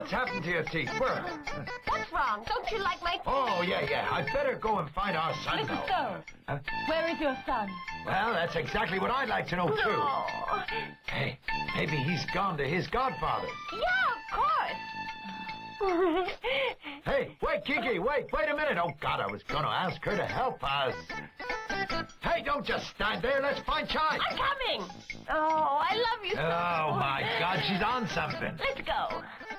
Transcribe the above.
What's happened to your teeth? Where? What's wrong? Don't you like my... Oh, yeah. I'd better go and find our son Mrs. now. Stone, where is your son? Well, that's exactly what I'd like to know, too. No. Hey, maybe he's gone to his godfather. Yeah, of course. Hey, wait, Kiki, wait a minute. Oh, God, I was going to ask her to help us. Hey, don't just stand there. Let's find Chai. I'm coming. Oh, I love you so Oh, much. my God, she's on something. Let's go.